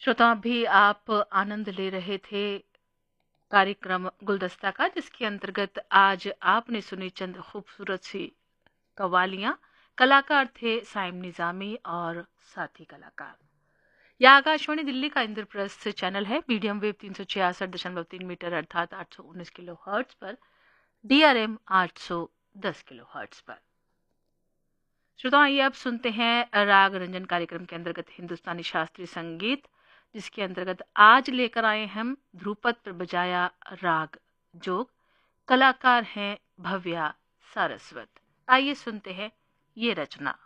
श्रोता भी आप आनंद ले रहे थे कार्यक्रम गुलदस्ता का, जिसके अंतर्गत आज आपने सुनी चंद खूबसूरत सी कवालियां। कलाकार थे साइम निजामी और साथी कलाकार। यह आकाशवाणी दिल्ली का इंद्रप्रस्थ चैनल है। मीडियम वेव 366.3 मीटर अर्थात 819 किलो हर्ट्ज पर, DRM 810 किलो हर्ट्ज पर। श्रोता आइए अब सुनते हैं राग रंजन कार्यक्रम के अंतर्गत हिंदुस्तानी शास्त्रीय संगीत, जिसके अंतर्गत आज लेकर आए हम ध्रुपद पर बजाया राग जोग। कलाकार हैं भव्या सारस्वत। आइए सुनते हैं ये रचना।